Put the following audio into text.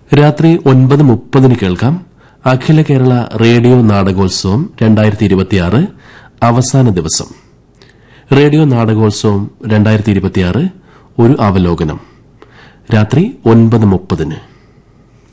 രാത്രി 9:30 കേൾക്കാം അഖില കേരള റേഡിയോ നാടകോത്സവം 2026 അവസാന ദിവസം. റേഡിയോ നാടകോത്സവം 2026 ഒരു അവലോകനം. രാത്രി 9:30.